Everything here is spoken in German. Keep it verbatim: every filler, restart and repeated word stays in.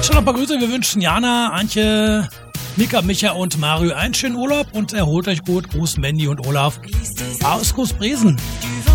Schon ein paar Grüße. Wir wünschen Jana, Antje, Mika, Micha und Mario einen schönen Urlaub und erholt euch gut. Gruß Mandy und Olaf aus Großbresen.